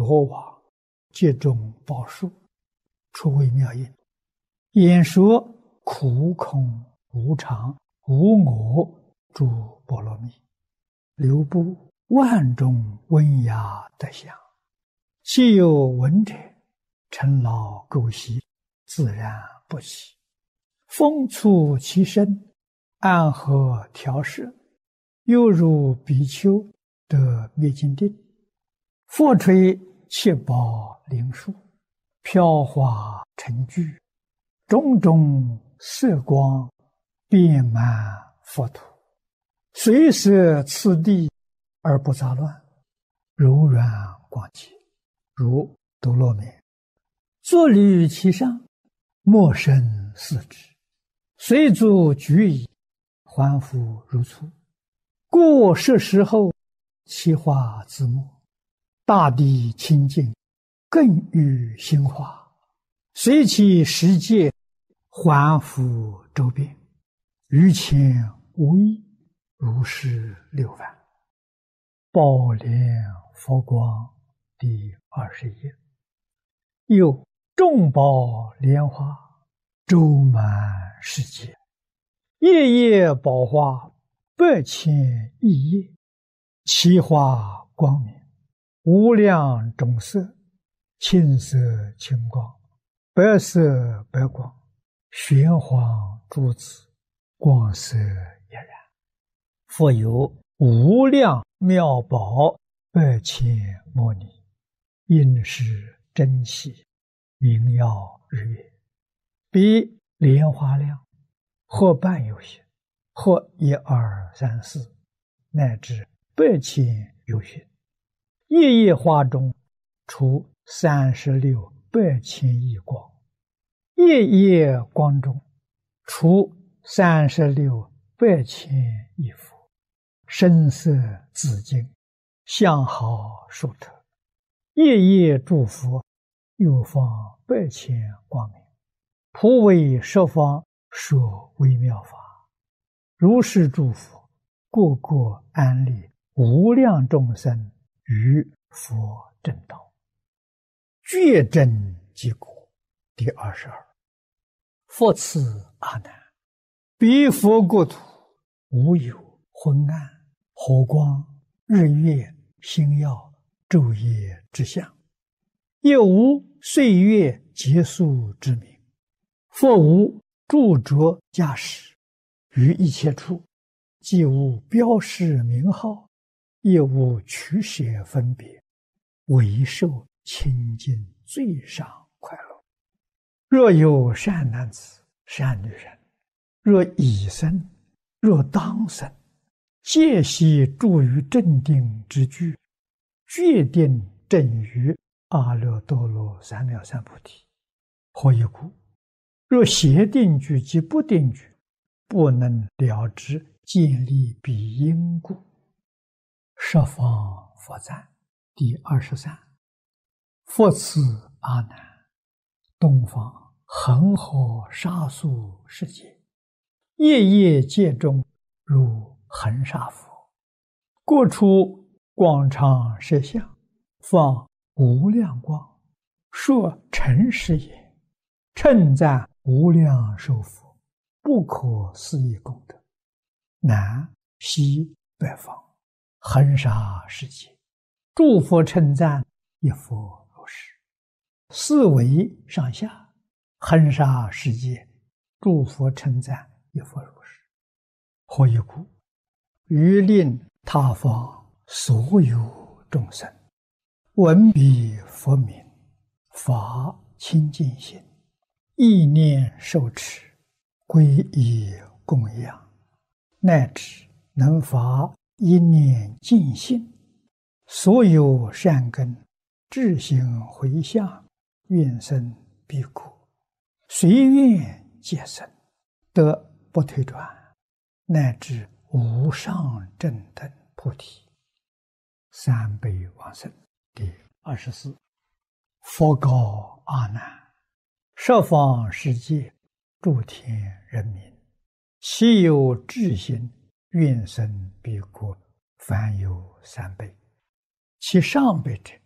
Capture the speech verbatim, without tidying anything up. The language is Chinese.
罗网，皆中宝树，出微妙音。演说苦空无常无我诸波罗蜜，流布万种温雅德相。其有闻者，尘劳垢习，自然不起。风促其身，安和调摄，犹如比丘得灭尽定。复吹七宝灵树，飘华成聚，种种色光遍满佛土，随摄次第而不杂乱，柔软光洁，如多罗蜜。坐履其上，莫生四肢，随足举矣，还复如初。故是时候，其化自没，大地清净，更欲兴化，随其世界，还复周遍，于前无异，如是六番。宝莲佛光第二十页。有众宝莲花，周满世界，夜夜宝花，百千亿叶，其花光明，无量种色，青色青光，白色白光，玄黄珠子，光色俨然。复有无量妙宝百千摩尼，应是珍稀，明耀日月，比莲花量，或半有些，或一二三四，乃至百千有些。夜夜花中出三十六百千亿光，夜夜光中出三十六百千亿佛，声色自净，相好殊特。夜夜诸佛，又放百千光明，普为十方说微妙法。如是诸佛，个个安立无量众生于佛正道，觉真即果。第二十二。复次阿难，彼佛国土，无有昏暗、火光、日月、星耀、昼夜之相，也无岁月结束之名。复无著着驾驶，于一切处，既无标示名号，也无取舍分别，唯受清净最上快乐。若有善男子、善女人，若已生，若当生，皆悉住于正定之具，决定正于阿耨多罗三藐三菩提。何以故？若邪定具及不定具，不能了知建立彼因故。十方佛赞第二十三。复次阿难，东方恒河沙数世界，夜夜界中如恒沙佛，各处广长摄像，放无量光，说诚实也，称赞无量寿佛，不可思议功德。南西北方恒沙世界，诸佛称赞，一佛如是。四维上下恒沙世界，诸佛称赞，一佛如是。何以故？于令他方所有众生闻彼佛名，发清净心，意念受持，皈依供养，乃至能发一念净心，所有善根智行回向，愿生彼国，随愿皆生，得不退转，乃至无上正等菩提。三辈往生第二十四。佛告阿难，十方世界诸天人民，其有智心，愿生彼国，凡有三辈。其上辈者，